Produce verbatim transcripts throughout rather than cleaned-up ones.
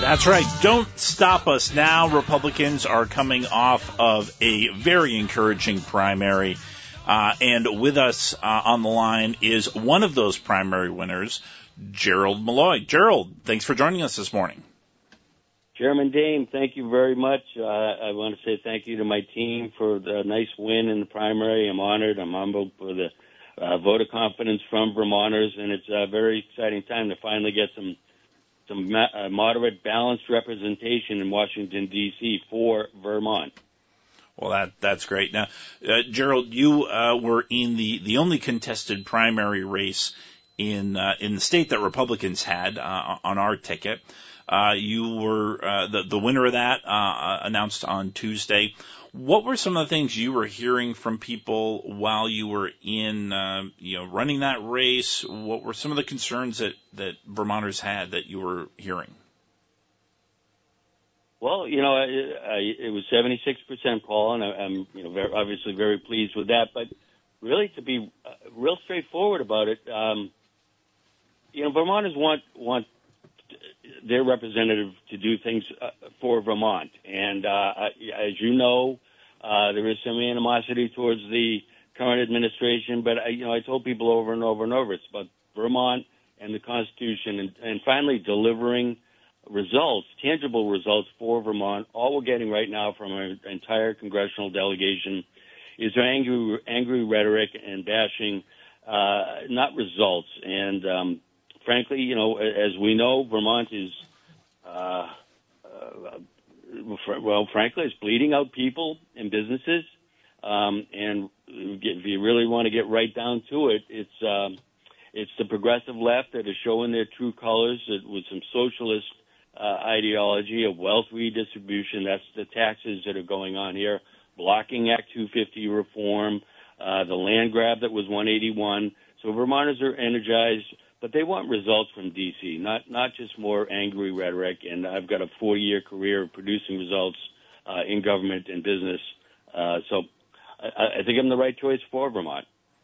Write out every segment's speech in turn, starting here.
That's right. Don't stop us now. Republicans are coming off of a very encouraging primary. Uh, and with us uh, on the line is one of those primary winners, Gerald Malloy. Gerald, thanks for joining us this morning. Chairman Dame, thank you very much. Uh, I want to say thank you to my team for the nice win in the primary. I'm honored. I'm humbled for the uh, vote of confidence from Vermonters, and it's a very exciting time to finally get some some ma- uh, moderate, balanced representation in Washington, D C for Vermont. Well, that that's great. Now, uh, Gerald, you uh, were in the, the only contested primary race in uh, in the state that Republicans had uh, on our ticket. Uh, you were uh, the the winner of that uh, announced on Tuesday. What were some of the things you were hearing from people while you were in, uh, you know, running that race? What were some of the concerns that, that Vermonters had that you were hearing? Well, you know, I, I, it was seventy-six percent, Paul, and I, I'm, you know, very, obviously very pleased with that. But really, to be uh, real straightforward about it, um, you know, Vermonters want want their representative to do things uh, for Vermont, and uh, as you know, uh, there is some animosity towards the current administration. But I, you know, I told people over and over and over, it's about Vermont and the Constitution, and, and finally delivering results, tangible results for Vermont. All we're getting right now from our entire congressional delegation is angry, angry rhetoric and bashing, uh, not results. And um, frankly, you know, as we know, Vermont is, uh, uh, well, frankly, it's bleeding out people and businesses. Um, and if you really want to get right down to it, it's um, it's the progressive left that is showing their true colors with some socialist Uh, ideology of wealth redistribution. That's the taxes that are going on here, blocking Act two fifty reform, uh, the land grab that was one eighty-one. So Vermonters are energized, but they want results from D C, not not just more angry rhetoric. And I've got a four-year career of producing results uh, in government and business. Uh, so I, I think I'm the right choice for Vermont.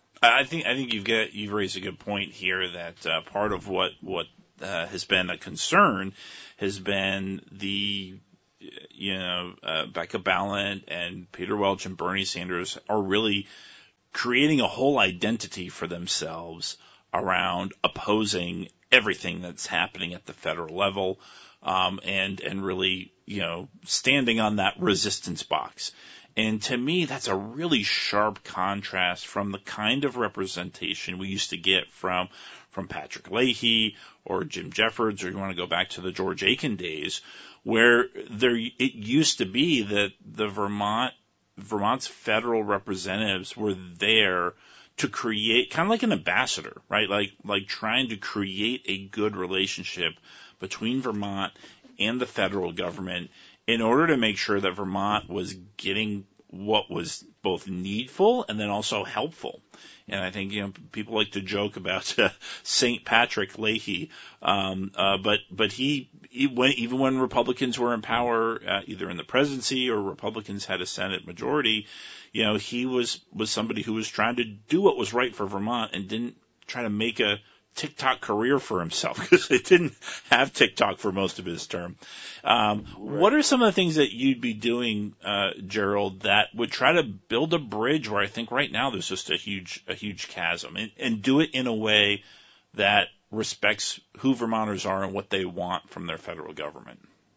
I think I think you've got you've raised a good point here that uh, part of what what uh, has been a concern has been the, you know, uh, Becca Balint and Peter Welch and Bernie Sanders are really creating a whole identity for themselves around opposing everything that's happening at the federal level, um, and, and really, you know, standing on that resistance box. And to me, that's a really sharp contrast from the kind of representation we used to get from from Patrick Leahy or Jim Jeffords, or you want to go back to the George Aiken days, where there it used to be that the Vermont Vermont's federal representatives were there to create kind of like an ambassador, right? Like like trying to create a good relationship between Vermont and the federal government in order to make sure that Vermont was getting what was both needful and then also helpful. And I think, you know, people like to joke about uh, Saint Patrick Leahy, um, uh, but but he, he went, even when Republicans were in power, uh, either in the presidency or Republicans had a Senate majority, you know, he was was somebody who was trying to do what was right for Vermont and didn't try to make a TikTok career for himself, because he didn't have TikTok for most of his term. Um, right. What are some of the things that you'd be doing, uh, Gerald, that would try to build a bridge where I think right now there's just a huge, a huge chasm, and, and do it in a way that respects who Vermonters are and what they want from their federal government?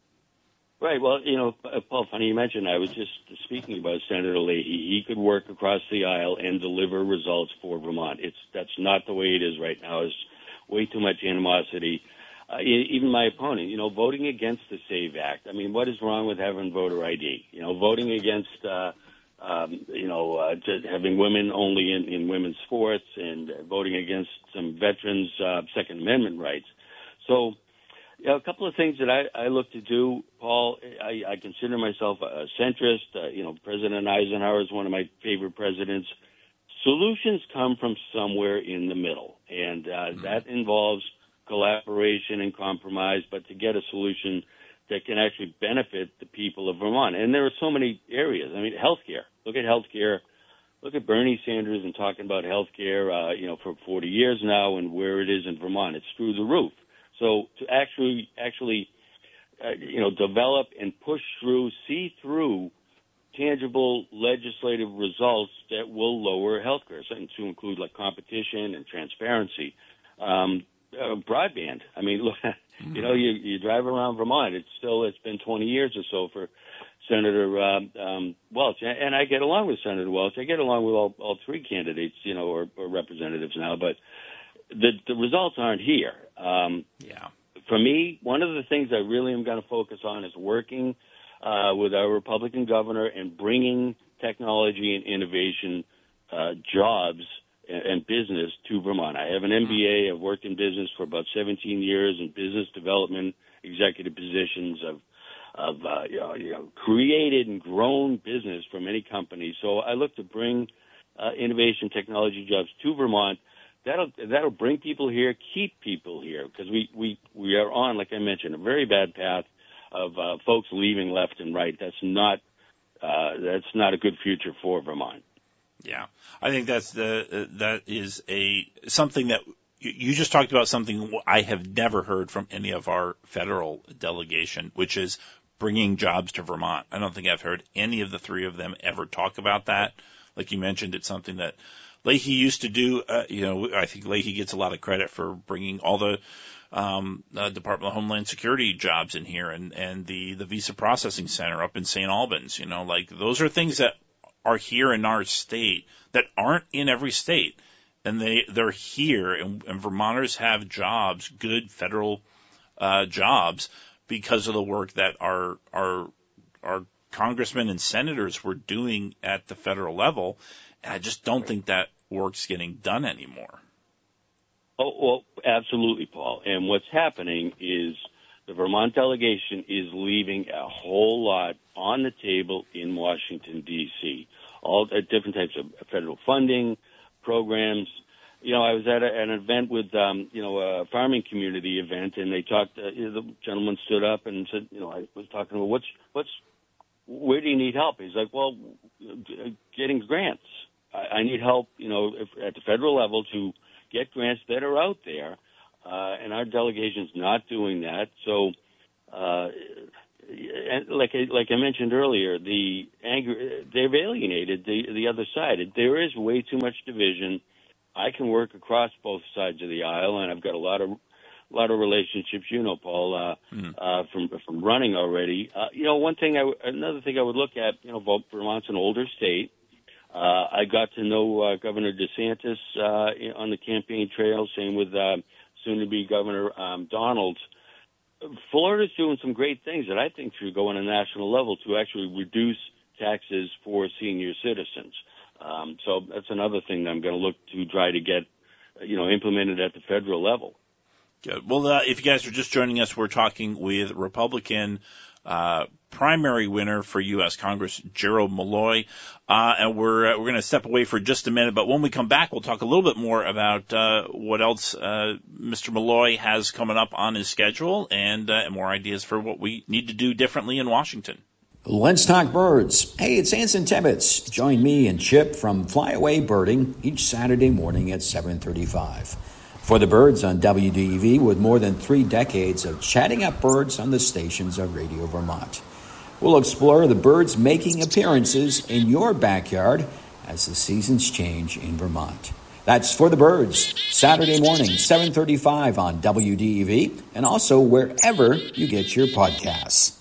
Right. Well, you know, Paul, funny you mentioned, I was just speaking about Senator Leahy. He could work across the aisle and deliver results for Vermont. It's that's not the way it is right now. There's way too much animosity. Uh, even my opponent, you know, voting against the SAVE Act. I mean, what is wrong with having voter I D? You know, voting against, uh, um, you know, uh, having women only in, in women's sports, and voting against some veterans' uh, Second Amendment rights. So, you know, a couple of things that I, I look to do, Paul. I, I consider myself a centrist. Uh, you know, President Eisenhower is one of my favorite presidents. Solutions come from somewhere in the middle, and uh, mm-hmm. that involves collaboration and compromise, but to get a solution that can actually benefit the people of Vermont. And there are so many areas. I mean, healthcare. Look at healthcare. Look at Bernie Sanders and talking about healthcare, uh, you know, for forty years now, and where it is in Vermont. It's through the roof. So to actually actually uh, you know, develop and push through, see through tangible legislative results that will lower healthcare, and to include like competition and transparency. Um, uh, broadband. I mean, look, you know, you, you drive around Vermont. It's still, it's been twenty years or so for Senator um, um, Welch, and I get along with Senator Welch. I get along with all, all three candidates, you know, or, or representatives now, but the the results aren't here. Um, yeah. For me, one of the things I really am going to focus on is working uh, with our Republican governor and bringing technology and innovation uh, jobs and, and business to Vermont. I have an M B A. I've worked in business for about seventeen years in business development, executive positions. I've of uh, you know, you know, created and grown business for many companies. So I look to bring uh, innovation technology jobs to Vermont. That'll that'll bring people here, keep people here, because we, we, we are on, like I mentioned, a very bad path of uh, folks leaving left and right. That's not uh, that's not a good future for Vermont. Yeah, I think that's the uh, that is a something that you just talked about, something I have never heard from any of our federal delegation, which is bringing jobs to Vermont. I don't think I've heard any of the three of them ever talk about that. Like you mentioned, it's something that Leahy used to do. Uh, you know, I think Leahy gets a lot of credit for bringing all the um, uh, Department of Homeland Security jobs in here, and, and the, the visa processing center up in Saint Albans. You know, like those are things that are here in our state that aren't in every state. And they, they're here, and, and Vermonters have jobs, good federal uh, jobs, because of the work that our, our, our congressmen and senators were doing at the federal level. And I just don't think that work's getting done anymore. Oh, well, absolutely, Paul. And what's happening is the Vermont delegation is leaving a whole lot on the table in Washington, D C, all uh, different types of federal funding, programs. You know, I was at a, an event with, um, you know, a farming community event, and they talked, uh, you know, the gentleman stood up and said, you know, I was talking about what's, what's, where do you need help? He's like, well, getting grants. I, I need help, you know, if, at the federal level to get grants that are out there, uh, and our delegation's not doing that. So, uh, and like I, like I mentioned earlier, the anger, they've alienated the the other side. There is way too much division. I can work across both sides of the aisle, and I've got a lot of a lot of relationships, you know, Paul, uh, mm. uh, from from running already. Uh, you know, one thing, I w- another thing I would look at, you know, Vermont's an older state. Uh, I got to know uh, Governor DeSantis uh, on the campaign trail. Same with uh, soon-to-be Governor um, Donald. Florida's doing some great things that I think should go on a national level to actually reduce taxes for senior citizens. Um, so that's another thing that I'm going to look to try to get, you know, implemented at the federal level. Good. Well, uh, if you guys are just joining us, we're talking with Republican uh, primary winner for U S Congress, Gerald Malloy, uh, and we're uh, we're going to step away for just a minute. But when we come back, we'll talk a little bit more about uh, what else uh, Mister Malloy has coming up on his schedule, and, uh, and more ideas for what we need to do differently in Washington. Let's talk birds. Hey, it's Anson Tibbetts. Join me and Chip from Flyaway Birding each Saturday morning at seven thirty-five. For the Birds on W D E V, with more than three decades of chatting up birds on the stations of Radio Vermont. We'll explore the birds making appearances in your backyard as the seasons change in Vermont. That's For the Birds, Saturday morning, seven thirty-five on W D E V, and also wherever you get your podcasts.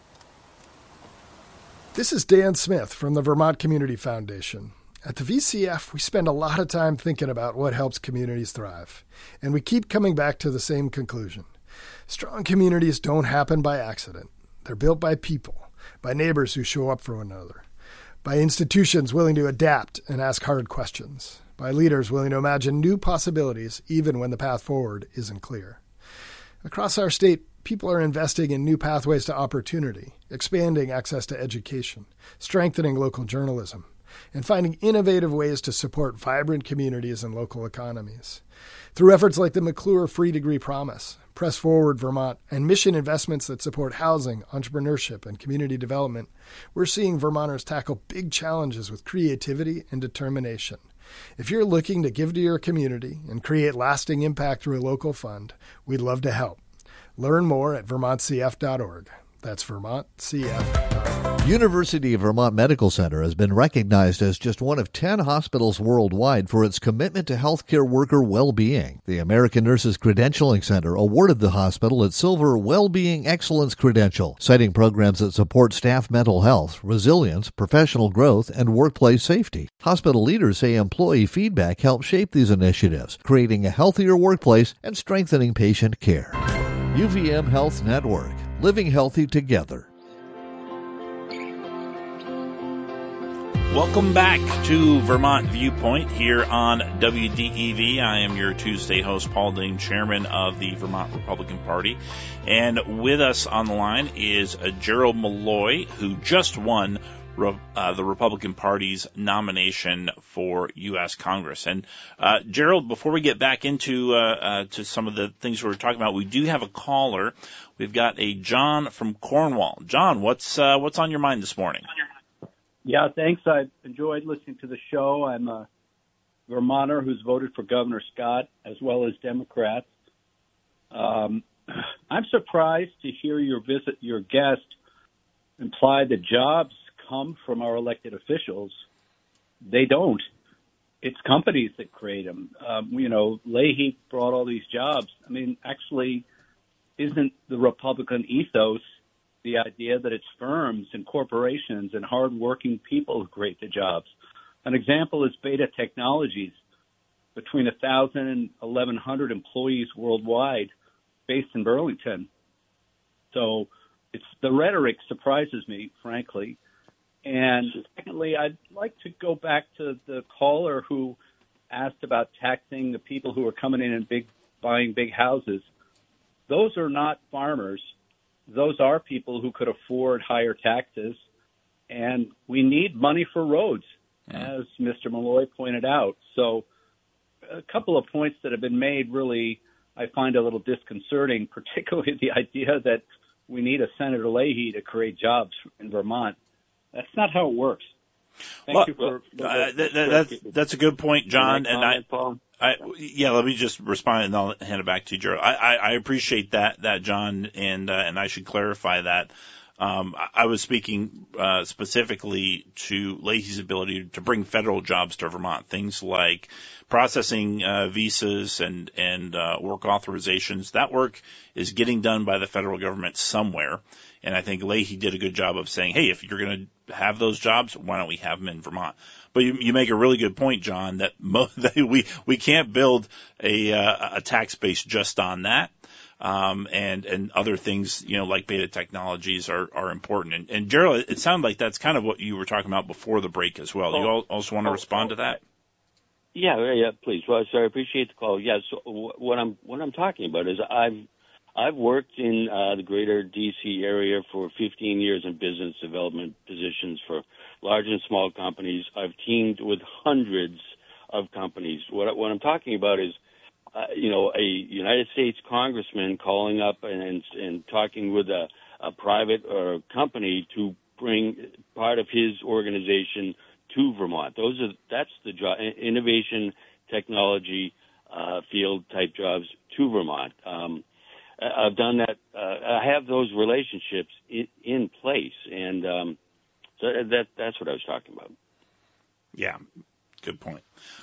This is Dan Smith from the Vermont Community Foundation. At the V C F, we spend a lot of time thinking about what helps communities thrive, and we keep coming back to the same conclusion. Strong communities don't happen by accident. They're built by people, by neighbors who show up for one another, by institutions willing to adapt and ask hard questions, by leaders willing to imagine new possibilities even when the path forward isn't clear. Across our state, people are investing in new pathways to opportunity, expanding access to education, strengthening local journalism, and finding innovative ways to support vibrant communities and local economies. Through efforts like the McClure Free Degree Promise, Press Forward Vermont, and mission investments that support housing, entrepreneurship, and community development, we're seeing Vermonters tackle big challenges with creativity and determination. If you're looking to give to your community and create lasting impact through a local fund, we'd love to help. Learn more at vermont c f dot org. That's vermont c f dot org. University of Vermont Medical Center has been recognized as just one of ten hospitals worldwide for its commitment to healthcare worker well-being. The American Nurses Credentialing Center awarded the hospital its Silver Well-Being Excellence Credential, citing programs that support staff mental health, resilience, professional growth, and workplace safety. Hospital leaders say employee feedback helps shape these initiatives, creating a healthier workplace and strengthening patient care. U V M Health Network, living healthy together. Welcome back to Vermont Viewpoint here on W D E V. I am your Tuesday host, Paul Ding, chairman of the Vermont Republican Party. And with us on the line is uh, Gerald Malloy, who just won Re- uh, the Republican Party's nomination for U S Congress. And uh, Gerald, before we get back into uh, uh, to some of the things we were talking about, we do have a caller. We've got a John from Cornwall. John, what's uh, what's on your mind this morning? Yeah, thanks. I've enjoyed listening to the show. I'm a Vermonter who's voted for Governor Scott as well as Democrats. Um, I'm surprised to hear your visit, your guest imply that jobs come from our elected officials. They don't. It's companies that create them. Um, you know, Leahy brought all these jobs. I mean, actually, isn't the Republican ethos the idea that it's firms and corporations and hardworking people who create the jobs? An example is Beta Technologies, between one thousand and eleven hundred employees worldwide based in Burlington. So it's the rhetoric surprises me, frankly. And secondly, I'd like to go back to the caller who asked about taxing the people who are coming in and big, buying big houses. Those are not farmers. Those are people who could afford higher taxes, and we need money for roads, yeah. as Mister Malloy pointed out. So a couple of points that have been made really I find a little disconcerting, particularly the idea that we need a Senator Leahy to create jobs in Vermont. That's not how it works. Thank well, you for, for uh, that, that, that's, that's a good point, John. Can I comment, Paul? I, yeah, let me just respond and I'll hand it back to you, Gerald. I, I, I appreciate that, that John, and uh, and I should clarify that. Um, I, I was speaking uh, specifically to Leahy's ability to bring federal jobs to Vermont, things like processing uh, visas and and uh, work authorizations. That work is getting done by the federal government somewhere, and I think Leahy did a good job of saying, hey, if you're going to have those jobs, why don't we have them in Vermont? But you, you make a really good point, John, that, mo- that we we can't build a uh, a tax base just on that, um, and and other things, you know, like Beta Technologies are are important. And, and Gerald, it sounded like that's kind of what you were talking about before the break as well. Do you all, also want to oh, respond oh, to that? Yeah, yeah, please. Well, sorry, I appreciate the call. Yeah, so what I'm what I'm talking about is I've I've worked in uh, the greater D C area for fifteen years in business development positions for large and small companies. I've teamed with hundreds of companies. What, what I'm talking about is, uh, you know, a United States congressman calling up and and talking with a, a private or company to bring part of his organization to Vermont. Those are that's the job, innovation, technology, uh, field type jobs to Vermont. Um, I've done that. Uh, I have those relationships in, in place, and um, so that that's what I was talking about. Yeah, good point.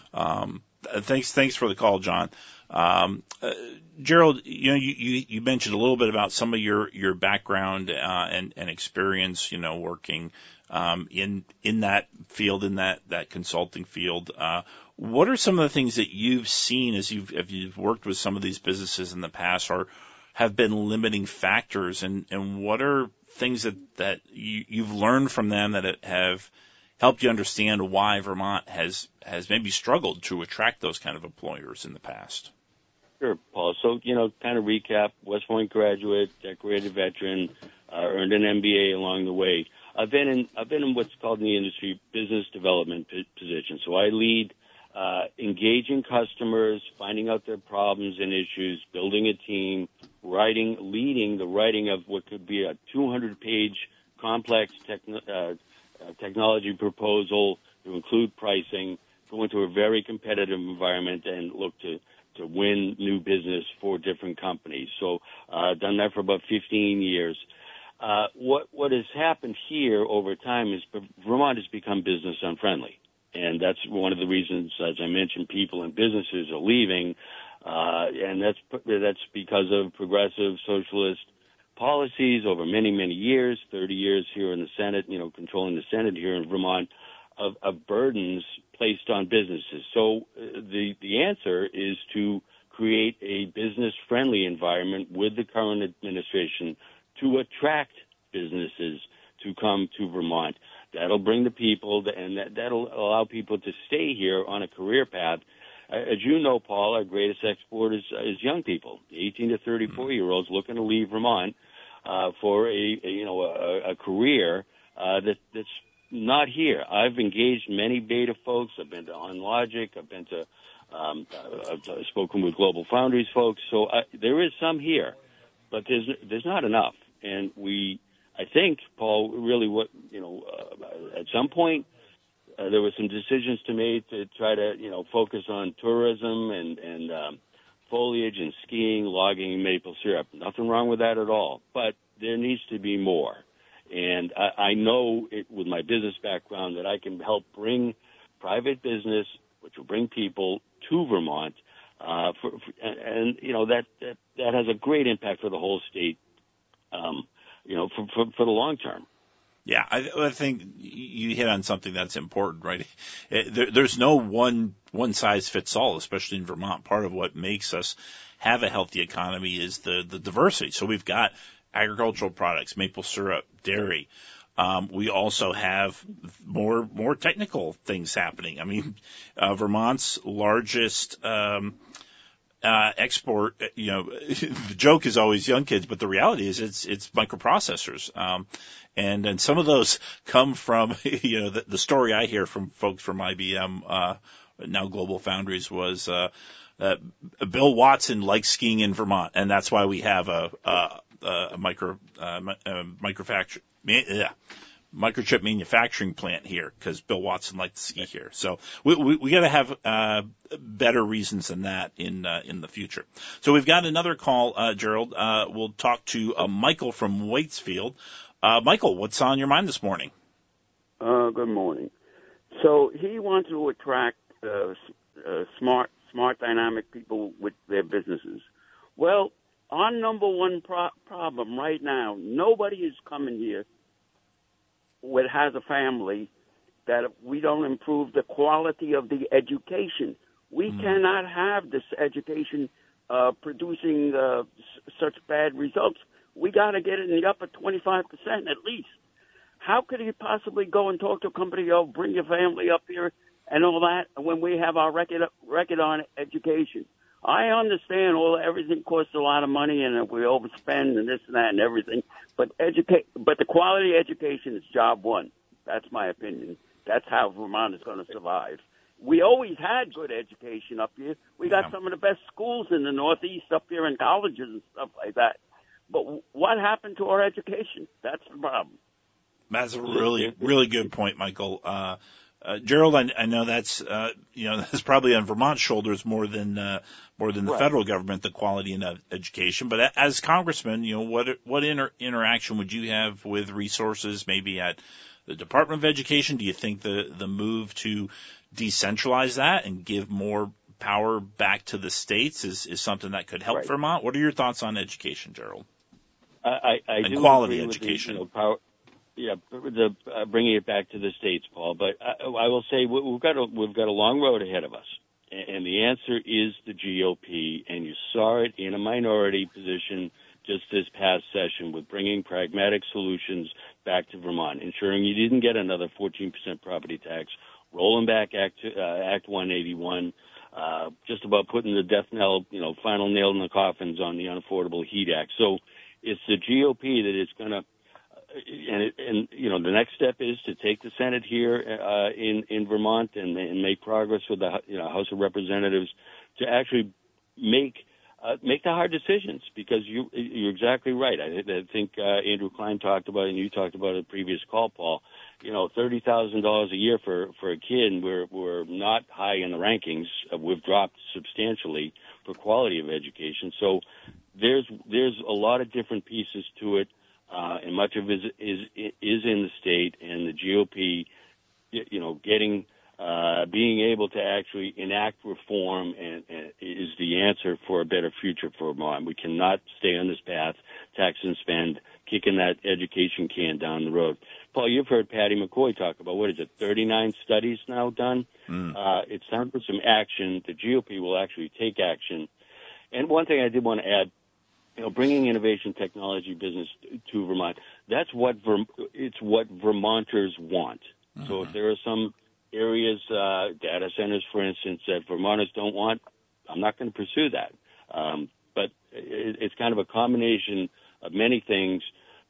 Um, thanks, thanks for the call, John. Um, uh, Gerald, you know, you, you, you mentioned a little bit about some of your your background uh, and and experience, you know, working um, in in that field, in that that consulting field. Uh, what are some of the things that you've seen as you've as you've worked with some of these businesses in the past, or have been limiting factors, and, and what are things that, that you, you've learned from them that have helped you understand why Vermont has, has maybe struggled to attract those kind of employers in the past? Sure, Paul. So, you know, kind of recap, West Point graduate, decorated veteran, uh, earned an M B A along the way. I've been in, I've been in what's called in the industry business development position. So I lead uh, engaging customers, finding out their problems and issues, building a team, writing, leading the writing of what could be a two hundred page complex techn- uh, uh, technology proposal to include pricing, go into a very competitive environment and look to, to win new business for different companies. So uh, done that for about fifteen years. Uh, what what has happened here over time is Vermont has become business unfriendly, and that's one of the reasons, as I mentioned, people and businesses are leaving, uh, and that's that's because of progressive socialist policies over many many years, thirty years here in the Senate, you know, controlling the Senate here in Vermont, of, of burdens placed on businesses. So uh, the the answer is to create a business friendly environment with the current administration to attract businesses to come to Vermont. That'll bring the people, and that, that'll allow people to stay here on a career path. As you know, Paul, our greatest export is, is young people, eighteen to thirty-four year olds looking to leave Vermont uh, for a, a you know a, a career uh, that that's not here. I've engaged many beta folks. I've been to OnLogic. I've been to um, I've spoken with Global Foundries folks. So I, there is some here, but there's there's not enough. And we, I think, Paul, really what, you know, uh, at some point uh, there were some decisions to make to try to, you know, focus on tourism and, and um, foliage and skiing, logging, and maple syrup. Nothing wrong with that at all. But there needs to be more. And I, I know it, with my business background that I can help bring private business, which will bring people to Vermont. Uh, for, for, and, and, you know, that, that, that has a great impact for the whole state. Um, you know, for, for, for the long term. Yeah, I, I think you hit on something that's important, right? It, there, there's no one one size fits all, especially in Vermont. Part of what makes us have a healthy economy is the, the diversity. So we've got agricultural products, maple syrup, dairy. Um, we also have more more technical things happening. I mean, uh, Vermont's largest um, Uh, export, you know, the joke is always young kids, but the reality is it's, it's microprocessors. Um, and, and some of those come from, you know, the, the story I hear from folks from I B M, uh, now Global Foundries was, uh, uh, Bill Watson likes skiing in Vermont. And that's why we have a, a, a micro, uh, a microfactory, yeah. microchip manufacturing plant here because Bill Watson liked to ski here. So we we, we got to have uh, better reasons than that in uh, in the future. So we've got another call, uh, Gerald. Uh, we'll talk to uh, Michael from Waitsfield. Uh, Michael, what's on your mind this morning? Uh, good morning. So he wants to attract uh, uh, smart, smart, dynamic people with their businesses. Well, our number one pro- problem right now, nobody is coming here what has a family that if we don't improve the quality of the education. We mm. cannot have this education uh, producing uh, s- such bad results. We got to get it in the upper twenty-five percent at least. How could you possibly go and talk to a company, oh, bring your family up here and all that, when we have our record record on education? I understand all everything costs a lot of money and we overspend and this and that and everything, but educate, but the quality of education is job one. That's my opinion. That's how Vermont is going to survive. We always had good education up here. We got yeah. some of the best schools in the Northeast up here and colleges and stuff like that. But what happened to our education? That's the problem. That's a really, really good point, Michael. Uh, Uh, Gerald, I, I know that's, uh, you know, that's probably on Vermont's shoulders more than, uh, more than the right. federal government, the quality in uh, education. But as congressman, you know, what, what inter- interaction would you have with resources maybe at the Department of Education? Do you think the, the move to decentralize that and give more power back to the states is, is something that could help right. Vermont? What are your thoughts on education, Gerald? I, I, I and do quality agree education. With the, you know, power, Yeah, the, uh, bringing it back to the states, Paul. But I, I will say we've got a we've got a long road ahead of us, and the answer is the G O P. And you saw it in a minority position just this past session with bringing pragmatic solutions back to Vermont, ensuring you didn't get another fourteen percent property tax, rolling back Act uh, Act one eighty-one, uh, just about putting the death knell, you know, final nail in the coffins on the Unaffordable Heat Act. So it's the G O P that is going to. And, it, and you know the next step is to take the Senate here uh, in in Vermont and, and make progress with the you know House of Representatives to actually make uh, make the hard decisions, because you you're exactly right. I, I think uh, Andrew Klein talked about it and you talked about it in the previous call, Paul. you know, thirty thousand dollars a year for, for a kid, and we're, we're not high in the rankings. Uh, we've dropped substantially for quality of education. So there's, there's a lot of different pieces to it, uh, and much of it is, is, is in the state, and the G O P, you know, getting, uh, being able to actually enact reform and, and is the answer for a better future for Vermont. We cannot stay on this path, tax and spend, kicking that education can down the road. Paul, you've heard Patty McCoy talk about, what is it, thirty-nine studies now done? Mm. Uh, it's time for some action. The G O P will actually take action. And one thing I did want to add, you know, bringing innovation technology business to Vermont, that's what Ver- it's what Vermonters want. Mm-hmm. So if there are some areas, uh, data centers, for instance, that Vermonters don't want, I'm not going to pursue that. Um, but it, it's kind of a combination of many things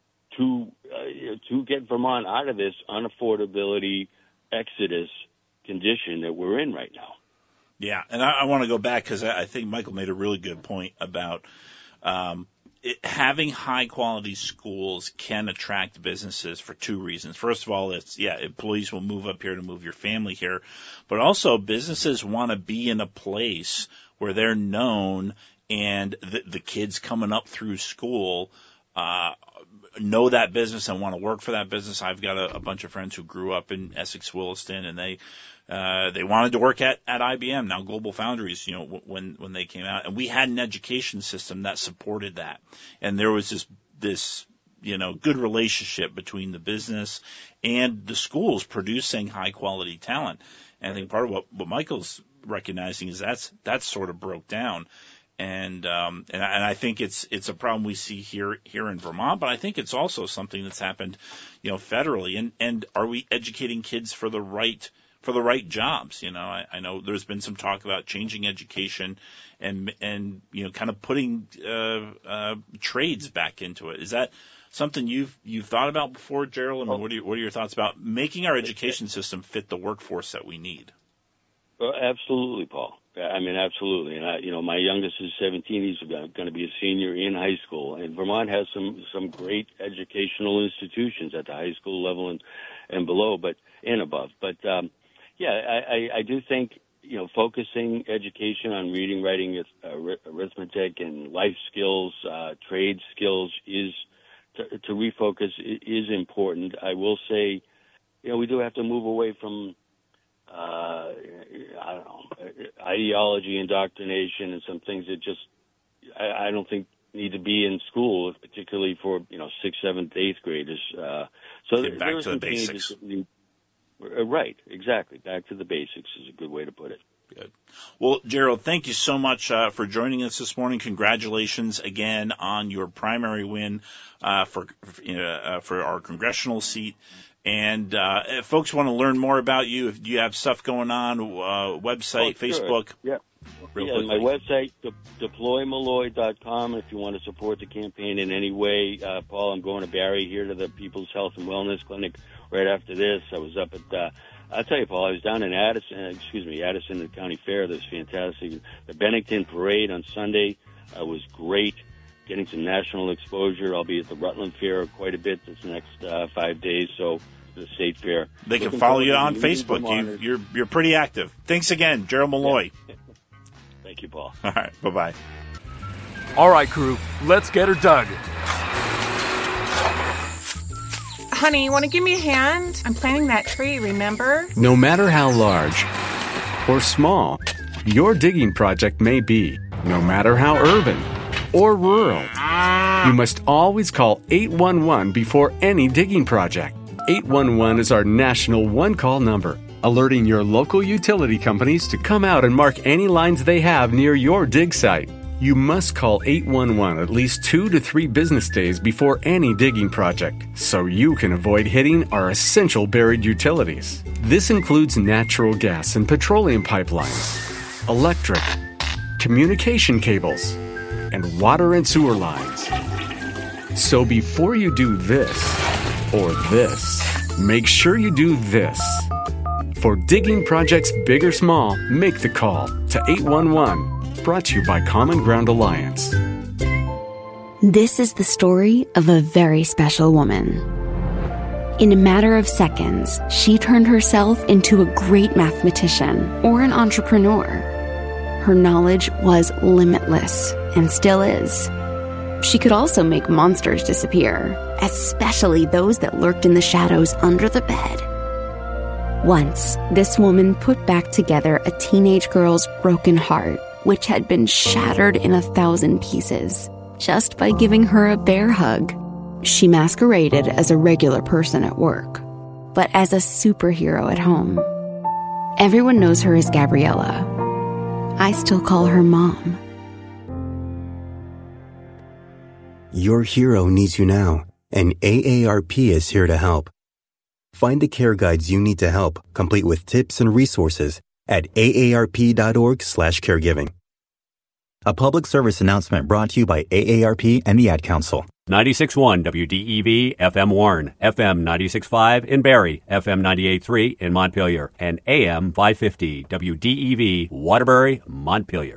to uh, to get Vermont out of this unaffordability exodus condition that we're in right now. Yeah, and I, I want to go back because I, I think Michael made a really good point about um, it, having high-quality schools can attract businesses for two reasons. First of all, it's, yeah, employees will move up here to move your family here, but also businesses want to be in a place where they're known and the, the kids coming up through school uh know that business and want to work for that business. I've got a, a bunch of friends who grew up in Essex Williston, and they uh they wanted to work at at I B M, now Global Foundries, you know, w- when when they came out, and we had an education system that supported that, and there was this this you know good relationship between the business and the schools producing high quality talent. And I think part of what what Michael's recognizing is that's that's sort of broke down. And um, and, I, and I think it's it's a problem we see here here in Vermont, but I think it's also something that's happened, you know, federally. And, and are we educating kids for the right for the right jobs? You know, I, I know there's been some talk about changing education and and you know kind of putting uh, uh, trades back into it. Is that something you've you've thought about before, Gerald? I mean, what are you, what are your thoughts about making our education system fit the workforce that we need? Well, absolutely, Paul. I mean, absolutely. And I, you know, my youngest is seventeen. He's going to be a senior in high school. And Vermont has some, some great educational institutions at the high school level and, and below, but, and above. But, um, yeah, I, I, I do think, you know, focusing education on reading, writing, uh, arithmetic and life skills, uh, trade skills is, to, to refocus is important. I will say, you know, we do have to move away from, Uh, I don't know, ideology, indoctrination, and some things that just I, I don't think need to be in school, particularly for you know sixth, seventh, eighth graders. Uh, so Get back to the basics. Need, uh, right, exactly. Back to the basics is a good way to put it. Good. Well, Gerald, thank you so much uh, for joining us this morning. Congratulations again on your primary win uh, for uh, for our congressional seat. And uh, if folks want to learn more about you, if you have stuff going on, uh, website, oh, sure. Facebook. Yeah, real yeah quickly. My website, de- deploy malloy dot com. If you want to support the campaign in any way, uh, Paul, I'm going to Barrie here to the People's Health and Wellness Clinic right after this. I was up at, uh, I'll tell you, Paul, I was down in Addison, excuse me, Addison, the county fair. That was fantastic. The Bennington Parade on Sunday uh, was great. Getting some national exposure. I'll be at the Rutland Fair quite a bit this next uh, five days, so the state fair. They can Looking follow you on to Facebook. You, you're you're pretty active. Thanks again, Gerald Malloy. Yeah. Thank you, Paul. All right, bye-bye. All right, crew, let's get her dug. Honey, you want to give me a hand? I'm planting that tree, remember? No matter how large or small your digging project may be, no matter how urban or rural, you must always call eight one one before any digging project. eight one one is our national one-call number, alerting your local utility companies to come out and mark any lines they have near your dig site. You must call eight one one at least two to three business days before any digging project, so you can avoid hitting our essential buried utilities. This includes natural gas and petroleum pipelines, electric, communication cables, and water and sewer lines. So before you do this or this, make sure you do this. For digging projects big or small, make the call to eight one one. Brought to you by Common Ground Alliance. This is the story of a very special woman. In a matter of seconds, she turned herself into a great mathematician or an entrepreneur. Her knowledge was limitless and still is. She could also make monsters disappear, especially those that lurked in the shadows under the bed. Once, this woman put back together a teenage girl's broken heart, which had been shattered in a thousand pieces, just by giving her a bear hug. She masqueraded as a regular person at work, but as a superhero at home. Everyone knows her as Gabriella. I still call her Mom. Your hero needs you now, and A A R P is here to help. Find the care guides you need to help, complete with tips and resources at A A R P dot org slash caregiving. A public service announcement brought to you by A A R P and the Ad Council. ninety-six point one W D E V F M Warren, F M ninety-six point five in Barrie, F M ninety-eight point three in Montpelier, and A M five fifty W D E V Waterbury, Montpelier.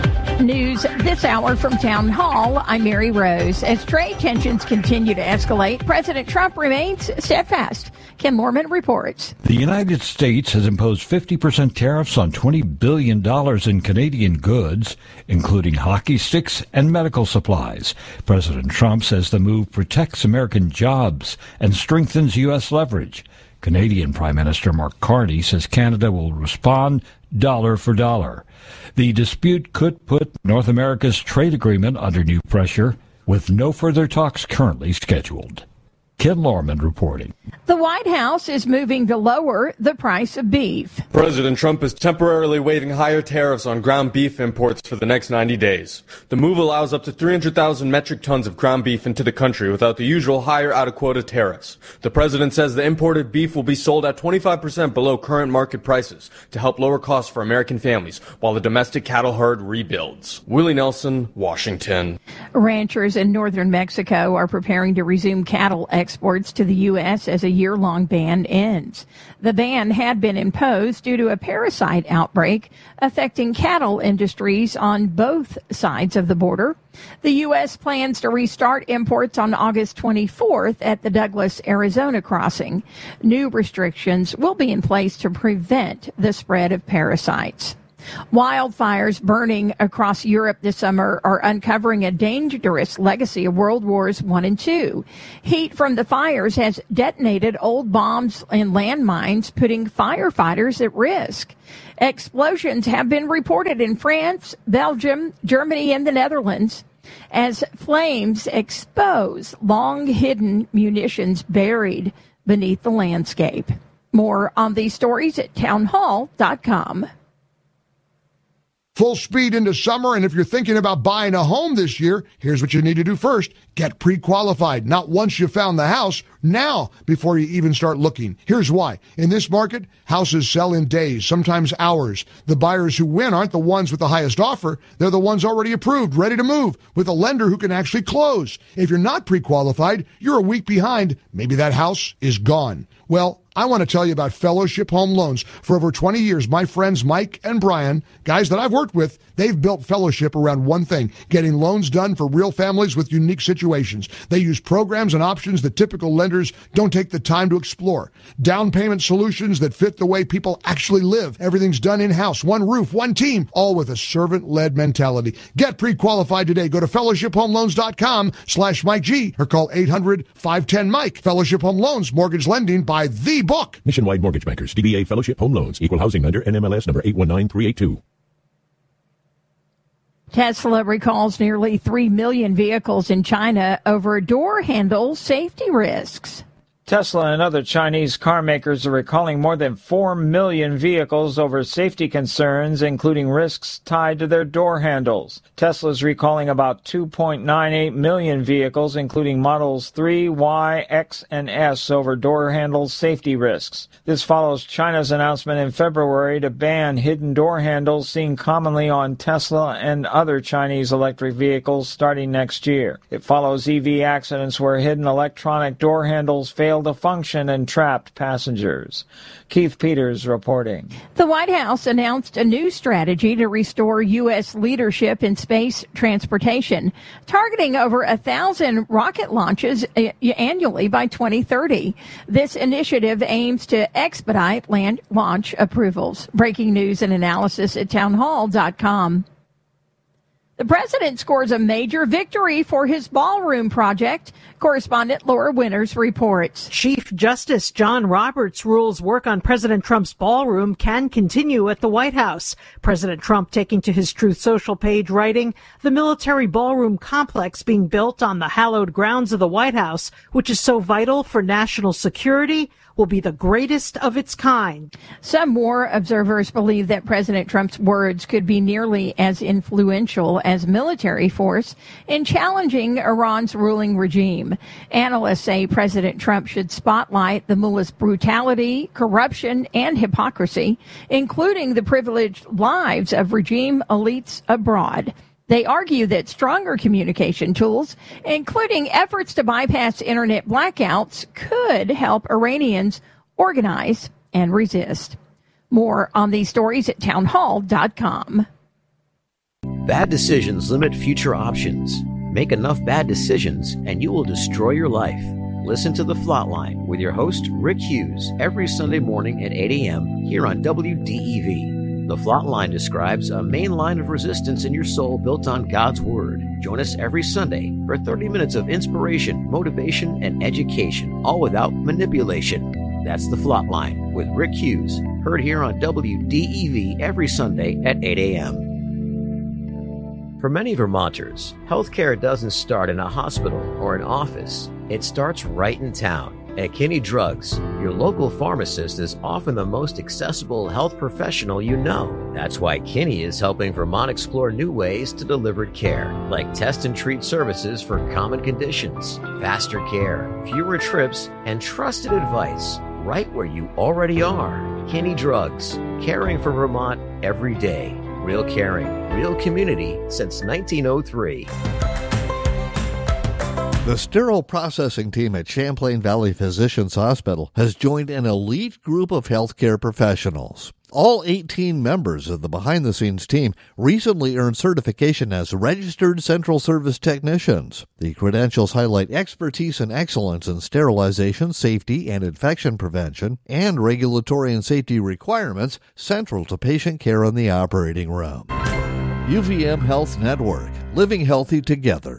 News this hour from Town Hall. I'm Mary Rose. As trade tensions continue to escalate, President Trump remains steadfast. Ken Lorman reports. The United States has imposed fifty percent tariffs on twenty billion dollars in Canadian goods, including hockey sticks and medical supplies. President Trump says the move protects American jobs and strengthens U S leverage. Canadian Prime Minister Mark Carney says Canada will respond dollar for dollar. The dispute could put North America's trade agreement under new pressure, with no further talks currently scheduled. Ken Lorman reporting. The White House is moving to lower the price of beef. President Trump is temporarily waiving higher tariffs on ground beef imports for the next ninety days. The move allows up to three hundred thousand metric tons of ground beef into the country without the usual higher out-of-quota tariffs. The president says the imported beef will be sold at twenty-five percent below current market prices to help lower costs for American families while the domestic cattle herd rebuilds. Willie Nelson, Washington. Ranchers in northern Mexico are preparing to resume cattle exports to the U S as a year-long ban ends. The ban had been imposed due to a parasite outbreak affecting cattle industries on both sides of the border. The U S plans to restart imports on August twenty-fourth at the Douglas, Arizona crossing. New restrictions will be in place to prevent the spread of parasites. Wildfires burning across Europe this summer are uncovering a dangerous legacy of World Wars One and Two. Heat from the fires has detonated old bombs and landmines, putting firefighters at risk. Explosions have been reported in France, Belgium, Germany, and the Netherlands as flames expose long-hidden munitions buried beneath the landscape. More on these stories at townhall dot com. Full speed into summer, and if you're thinking about buying a home this year, here's what you need to do first. Get pre-qualified, not once you found the house, now before you even start looking. Here's why. In this market, houses sell in days, sometimes hours. The buyers who win aren't the ones with the highest offer. They're the ones already approved, ready to move, with a lender who can actually close. If you're not pre-qualified, you're a week behind. Maybe that house is gone. Well, I want to tell you about Fellowship Home Loans. For over twenty years, my friends Mike and Brian, guys that I've worked with, they've built Fellowship around one thing, getting loans done for real families with unique situations. They use programs and options that typical lenders don't take the time to explore. Down payment solutions that fit the way people actually live. Everything's done in-house, one roof, one team, all with a servant-led mentality. Get pre-qualified today. Go to fellowship home loans dot com slash Mike G or call eight hundred five ten Mike. Fellowship Home Loans, mortgage lending by the book. Nationwide Mortgage Bankers, D B A Fellowship Home Loans, Equal Housing Lender, N M L S number eight one nine three eight two. Tesla recalls nearly three million vehicles in China over door handle safety risks. Tesla and other Chinese car makers are recalling more than four million vehicles over safety concerns, including risks tied to their door handles. Tesla is recalling about two point nine eight million vehicles, including models three, Y, X, and S, over door handle safety risks. This follows China's announcement in February to ban hidden door handles seen commonly on Tesla and other Chinese electric vehicles starting next year. It follows E V accidents where hidden electronic door handles fail fail to function and trapped passengers. Keith Peters reporting. The White House announced a new strategy to restore U S leadership in space transportation, targeting over a thousand rocket launches annually by twenty thirty. This initiative aims to expedite land launch approvals. Breaking news and analysis at townhall dot com. The president scores a major victory for his ballroom project. Correspondent Laura Winters reports. Chief Justice John Roberts rules work on President Trump's ballroom can continue at the White House. President Trump taking to his Truth Social page, writing, "The military ballroom complex being built on the hallowed grounds of the White House, which is so vital for national security, will be the greatest of its kind." Some war observers believe that President Trump's words could be nearly as influential as military force in challenging Iran's ruling regime. Analysts say President Trump should spotlight the mullah's brutality, corruption, and hypocrisy, including the privileged lives of regime elites abroad. They argue that stronger communication tools, including efforts to bypass internet blackouts, could help Iranians organize and resist. More on these stories at townhall dot com. Bad decisions limit future options. Make enough bad decisions and you will destroy your life. Listen to The Flatline with your host, Rick Hughes, every Sunday morning at eight a.m. here on W D E V. The Flatline describes a main line of resistance in your soul built on God's Word. Join us every Sunday for thirty minutes of inspiration, motivation, and education, all without manipulation. That's The Flatline with Rick Hughes, heard here on W D E V every Sunday at eight a.m. For many Vermonters, healthcare doesn't start in a hospital or an office. It starts right in town. At Kinney Drugs, your local pharmacist is often the most accessible health professional you know. That's why Kinney is helping Vermont explore new ways to deliver care, like test and treat services for common conditions, faster care, fewer trips, and trusted advice right where you already are. Kinney Drugs, caring for Vermont every day. Real caring, real community since nineteen oh three. The sterile processing team at Champlain Valley Physicians Hospital has joined an elite group of healthcare professionals. All eighteen members of the behind-the-scenes team recently earned certification as registered central service technicians. The credentials highlight expertise and excellence in sterilization, safety, and infection prevention, and regulatory and safety requirements central to patient care in the operating room. U V M Health Network, living healthy together.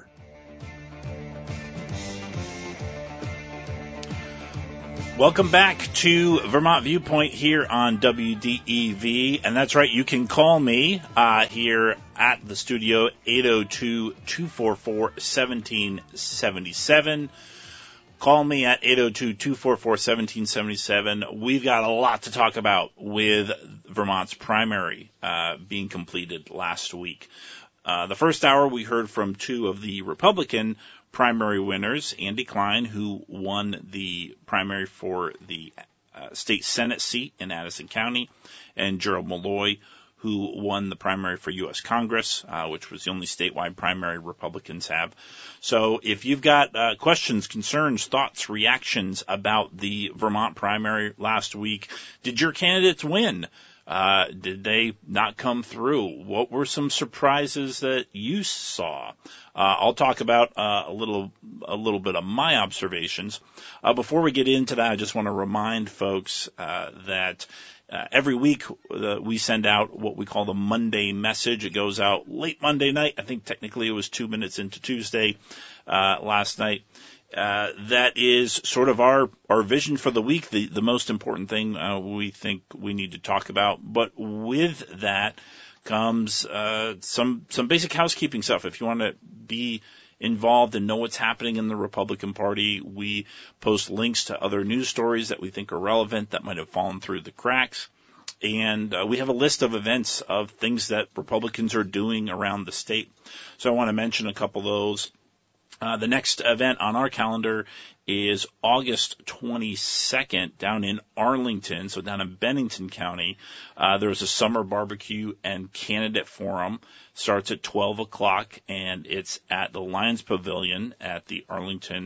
Welcome back to Vermont Viewpoint here on W D E V. And that's right, you can call me uh, here at the studio, eight oh two, two four four, one seven seven seven. Call me at eight oh two, two four four, one seven seven seven. We've got a lot to talk about with Vermont's primary uh, being completed last week. Uh, the first hour, we heard from two of the Republican primary winners, Andy Klein, who won the primary for the uh, state Senate seat in Addison County, and Gerald Malloy, who won the primary for U S Congress, uh, which was the only statewide primary Republicans have. So if you've got uh, questions, concerns, thoughts, reactions about the Vermont primary last week, did your candidates win? Uh, did they not come through? What were some surprises that you saw? Uh, I'll talk about uh, a little a little bit of my observations. Uh, before we get into that, I just want to remind folks uh, that uh, every week uh, we send out what we call the Monday message. It goes out late Monday night. I think technically it was two minutes into Tuesday uh, last night. Uh, that is sort of our, our vision for the week, the, the most important thing uh, we think we need to talk about. But with that comes uh, some some basic housekeeping stuff. If you want to be involved and know what's happening in the Republican Party, we post links to other news stories that we think are relevant that might have fallen through the cracks. And uh, we have a list of events of things that Republicans are doing around the state. So I want to mention a couple of those. Uh, the next event on our calendar is August twenty-second down in Arlington, so down in Bennington County. Uh, there's a summer barbecue and candidate forum. Starts at twelve o'clock, and it's at the Lions Pavilion at the Arlington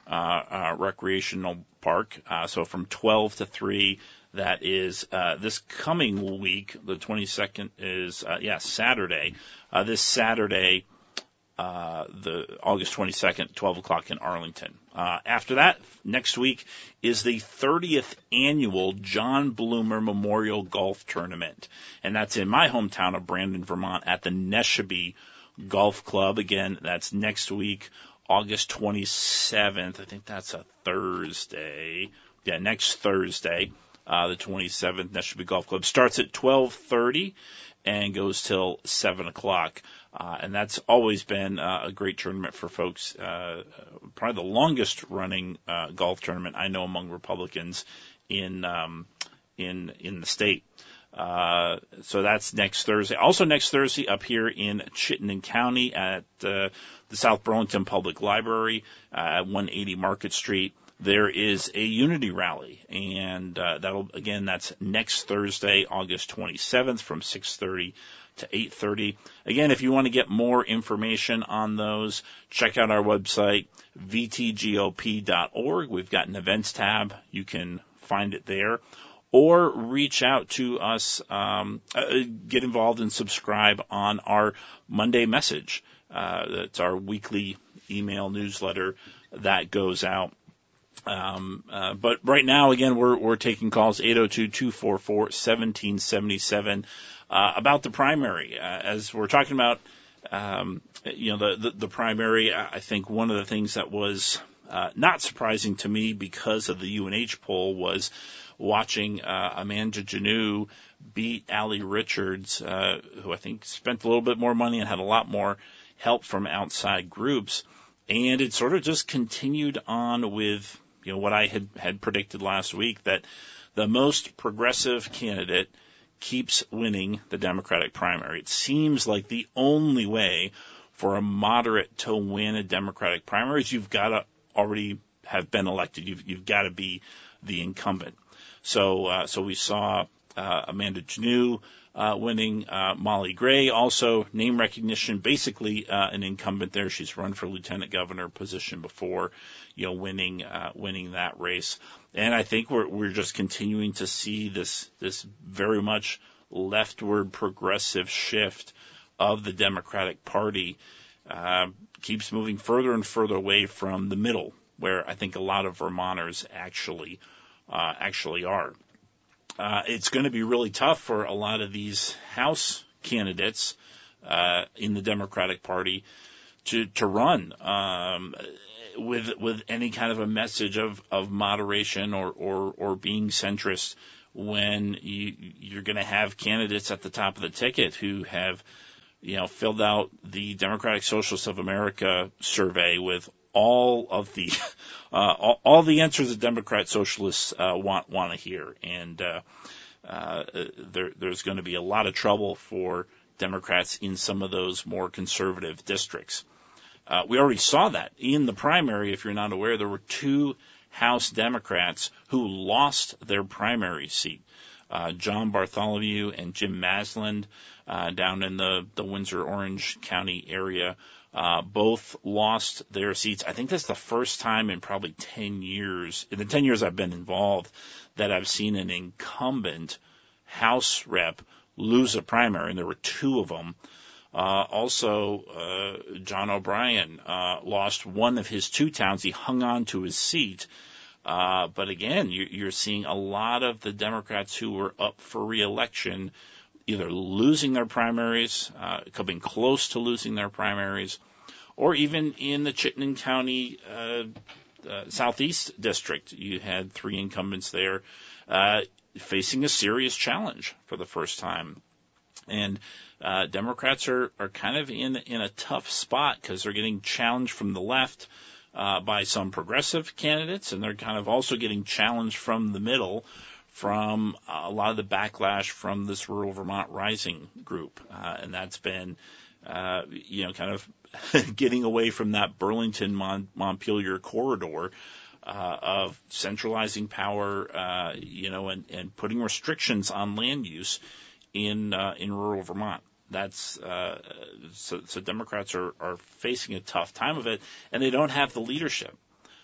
uh, uh, recreational park. Uh, so from twelve to three, that is uh, this coming week. The twenty-second is, uh, yeah, Saturday. Uh, this Saturday, uh, the August twenty-second, twelve o'clock in Arlington. Uh, after that, next week is the thirtieth annual John Bloomer Memorial Golf Tournament. And that's in my hometown of Brandon, Vermont at the Neshabie Golf Club. Again, that's next week, August twenty-seventh. I think that's a Thursday. Yeah, next Thursday, uh, the twenty-seventh, Neshabie Golf Club. Starts at twelve thirty and goes till seven o'clock. Uh, and that's always been uh, a great tournament for folks. Uh, probably the longest running uh, golf tournament I know among Republicans in um, in in the state. Uh, so that's next Thursday. Also next Thursday up here in Chittenden County at uh, the South Burlington Public Library uh, at one eighty Market Street. There is a unity rally, and uh, that'll again that's next Thursday, August twenty-seventh, from six thirty to eight thirty. Again, if you want to get more information on those, check out our website, v t g o p dot org. We've got an events tab. You can find it there. Or reach out to us, um, uh, get involved and subscribe on our Monday message. Uh, that's our weekly email newsletter that goes out. Um, uh, but right now, again, we're, we're taking calls eight oh two, two four four, one seven seven seven, uh, about the primary. Uh, as we're talking about, um, you know, the, the, the primary, I think one of the things that was, uh, not surprising to me because of the U N H poll was watching, uh, Amanda Janoo beat Allie Richards, uh, who I think spent a little bit more money and had a lot more help from outside groups. And it sort of just continued on with, you know, what I had, had predicted last week, that the most progressive candidate keeps winning the Democratic primary. It seems like the only way for a moderate to win a Democratic primary is you've got to already have been elected. You've, you've got to be the incumbent. So, uh, so we saw, uh, Amanda Janoo, Uh, winning, uh, Molly Gray, also name recognition, basically, uh, an incumbent there. She's run for lieutenant governor position before, you know, winning, uh, winning that race. And I think we're, we're just continuing to see this, this very much leftward progressive shift of the Democratic Party, uh, keeps moving further and further away from the middle, where I think a lot of Vermonters actually, uh, actually are. Uh, it's going to be really tough for a lot of these House candidates uh, in the Democratic Party to to run um, with with any kind of a message of, of moderation or, or, or being centrist when you, you're going to have candidates at the top of the ticket who have, you know, filled out the Democratic Socialists of America survey with all of the uh, all, all the answers that Democrat socialists uh, want want to hear, and uh, uh, there, there's going to be a lot of trouble for Democrats in some of those more conservative districts. Uh, we already saw that in the primary. If you're not aware, there were two House Democrats who lost their primary seat. Uh, John Bartholomew and Jim Masland uh, down in the, the Windsor-Orange County area. Uh, both lost their seats. I think that's the first time in probably ten years, in the ten years I've been involved, that I've seen an incumbent House rep lose a primary, and there were two of them. Uh, also, uh, John O'Brien, uh, lost one of his two towns. He hung on to his seat. Uh, but again, you, you're seeing a lot of the Democrats who were up for re-election either losing their primaries, uh, coming close to losing their primaries, or even in the Chittenden County uh, uh, Southeast District, you had three incumbents there uh, facing a serious challenge for the first time. And uh, Democrats are, are kind of in in a tough spot because they're getting challenged from the left uh, by some progressive candidates, and they're kind of also getting challenged from the middle from a lot of the backlash from this Rural Vermont Rising group. Uh, and that's been, uh, you know, kind of getting away from that Burlington-Montpelier corridor uh, of centralizing power, uh, you know, and, and putting restrictions on land use in uh, in rural Vermont. That's uh, so, so Democrats are, are facing a tough time of it, and they don't have the leadership.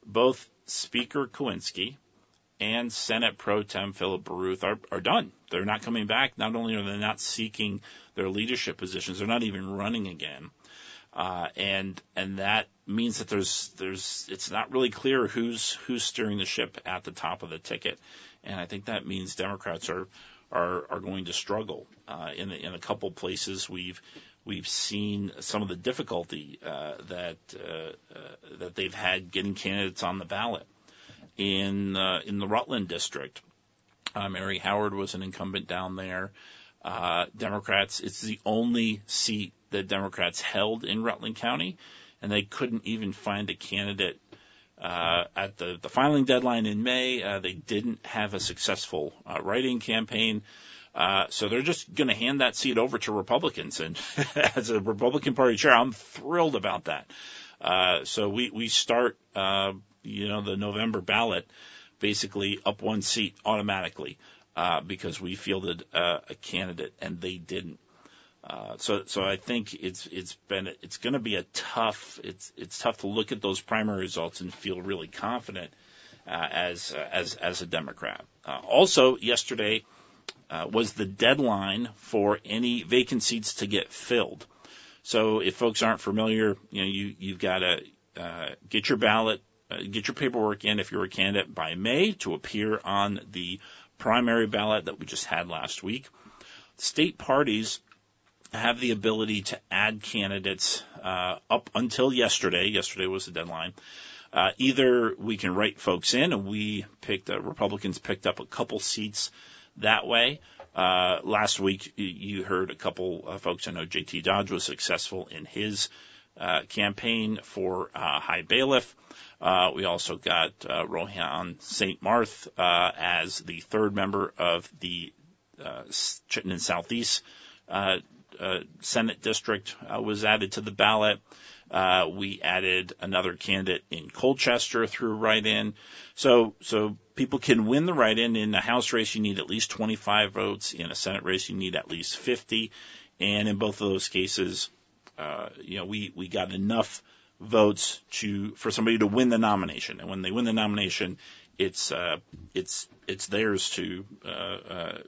both Speaker Kowinski and Senate Pro Tem Philip Baruth are, are done. They're not coming back. Not only are they not seeking their leadership positions, they're not even running again. Uh, and and that means that there's there's it's not really clear who's who's steering the ship at the top of the ticket, and I think that means Democrats are are, are going to struggle uh, in in a couple places. We've we've seen some of the difficulty uh, that uh, uh, that they've had getting candidates on the ballot in uh, in the Rutland district. Uh, Mary Howard was an incumbent down there. Uh, Democrats, it's the only seat that Democrats held in Rutland County, and they couldn't even find a candidate uh, at the, the filing deadline in May. Uh, they didn't have a successful uh, write-in campaign, uh, so they're just going to hand that seat over to Republicans. And as a Republican Party chair, I'm thrilled about that. Uh, so we we start, uh, you know, the November ballot basically up one seat automatically uh, because we fielded uh, a candidate and they didn't. Uh, so, so I think it's it's been it's going to be a tough it's it's tough to look at those primary results and feel really confident uh, as uh, as as a Democrat. Uh, also, yesterday uh, was the deadline for any vacant seats to get filled. So, if folks aren't familiar, you know you you've got to uh, get your ballot, uh, get your paperwork in if you're a candidate by May to appear on the primary ballot that we just had last week. State parties have the ability to add candidates uh, up until yesterday. Yesterday was the deadline. Uh, either we can write folks in, and we picked, uh, Republicans picked up a couple seats that way. Uh, last week, you heard a couple uh, folks. I know J T Dodge was successful in his uh, campaign for uh, High Bailiff. Uh, we also got uh, Rohan Saint Marth uh, as the third member of the uh, Chittenden Southeast uh Uh, Senate district uh, was added to the ballot. Uh, we added another candidate in Colchester through write-in. So, so people can win the write-in. In a House race, you need at least twenty-five votes. In a Senate race, you need at least fifty. And in both of those cases, uh, you know, we, we got enough votes to, for somebody to win the nomination. And when they win the nomination, it's, uh, it's, it's theirs to, uh, uh,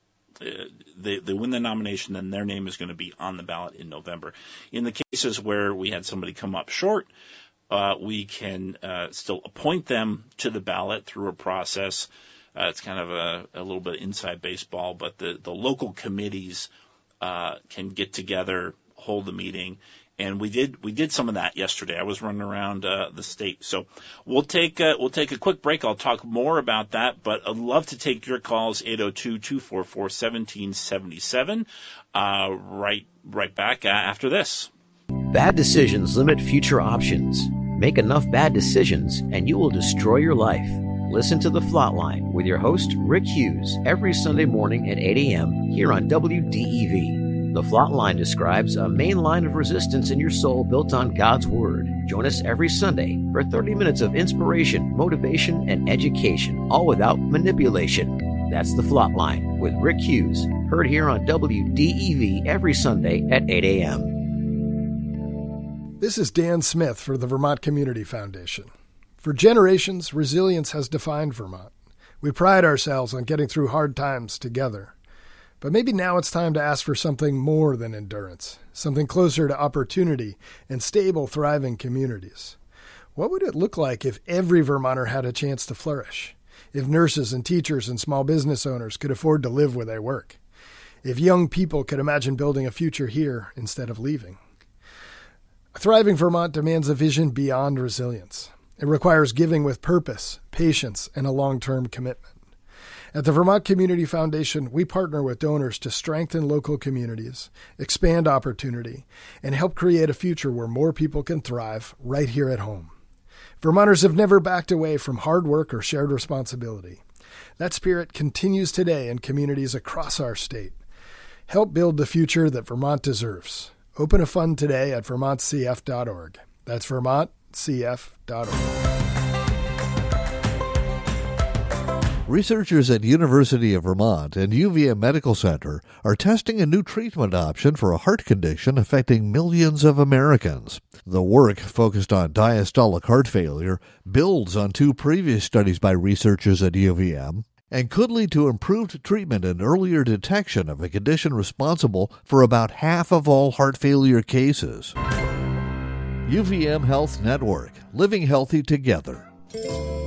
Uh, they, they win the nomination, then their name is going to be on the ballot in November. In the cases where we had somebody come up short, uh, we can uh, still appoint them to the ballot through a process. Uh, it's kind of a, a little bit inside baseball, but the, the local committees uh, can get together, hold a meeting, and we did we did some of that yesterday. I was running around uh, the state, so we'll take a, we'll take a quick break. I'll talk more about that, but I'd love to take your calls eight oh two, two four four, one seven seven seven. Uh, right right back uh, after this. Bad decisions limit future options. Make enough bad decisions, and you will destroy your life. Listen to The Flatline with your host Rick Hughes every Sunday morning at eight a.m. here on W D E V. The Flatline describes a main line of resistance in your soul built on God's Word. Join us every Sunday for thirty minutes of inspiration, motivation, and education, all without manipulation. That's The Flatline with Rick Hughes, heard here on W D E V every Sunday at eight a.m. This is Dan Smith for the Vermont Community Foundation. For generations, resilience has defined Vermont. We pride ourselves on getting through hard times together. But maybe now it's time to ask for something more than endurance, something closer to opportunity and stable, thriving communities. What would it look like if every Vermonter had a chance to flourish? If nurses and teachers and small business owners could afford to live where they work? If young people could imagine building a future here instead of leaving? A thriving Vermont demands a vision beyond resilience. It requires giving with purpose, patience, and a long-term commitment. At the Vermont Community Foundation, we partner with donors to strengthen local communities, expand opportunity, and help create a future where more people can thrive right here at home. Vermonters have never backed away from hard work or shared responsibility. That spirit continues today in communities across our state. Help build the future that Vermont deserves. Open a fund today at vermont c f dot org. That's vermont c f dot org. Researchers at University of Vermont and U V M Medical Center are testing a new treatment option for a heart condition affecting millions of Americans. The work, focused on diastolic heart failure, builds on two previous studies by researchers at U V M and could lead to improved treatment and earlier detection of a condition responsible for about half of all heart failure cases. U V M Health Network, living healthy together.